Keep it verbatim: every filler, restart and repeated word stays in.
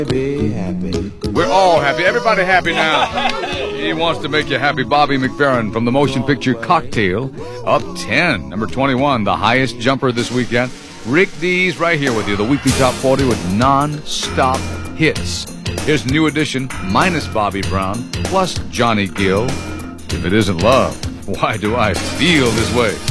Be happy. We're all happy. Everybody happy now. He wants to make you happy. Bobby McFerrin from the motion picture Cocktail, up ten. Number twenty-one, the highest jumper this weekend. Rick Dees right here with you, the weekly top forty with non-stop hits. Here's New Edition, minus Bobby Brown, plus Johnny Gill. If it isn't love, why do I feel this way?